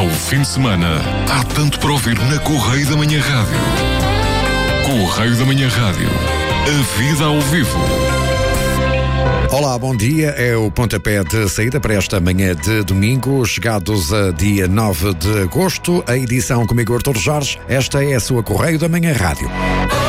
Ao fim de semana, há tanto para ouvir na Correio da Manhã Rádio. Correio da Manhã Rádio. A vida ao vivo. Olá, bom dia. É o pontapé de saída para esta manhã de domingo, chegados a dia 9 de agosto. A edição comigo, Artur Jorge. Esta é a sua Correio da Manhã Rádio.